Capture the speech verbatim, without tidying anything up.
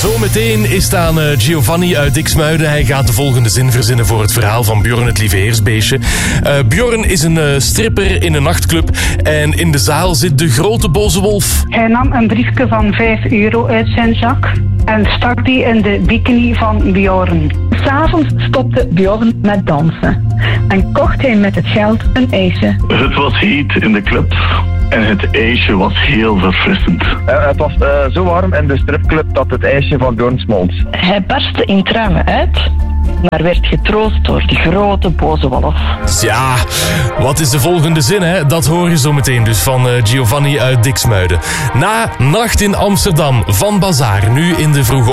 Zometeen is het aan uh, Giovanni uit Diksmuiden. Hij gaat de volgende zin verzinnen voor het verhaal van Bjorn het Lieveheersbeestje. Uh, Bjorn is een uh, stripper in een nachtclub en in de zaal zit de grote boze wolf. Hij nam een briefje van vijf euro uit zijn zak en stak die in de bikini van Bjorn. 'S Avonds stopte Bjorn met dansen en kocht hij met het geld een ijsje. Het was heet in de club en het ijsje was heel verfrissend. Uh, het was uh, zo warm in de stripclub dat het ijsje van Bjorn smolt. Hij barstte in tranen uit, maar werd getroost door de grote boze wolf. Ja, wat is de volgende zin, hè? Dat hoor je zo meteen dus van uh, Giovanni uit Diksmuiden. Na Nacht in Amsterdam van Bazaar, nu in de vroege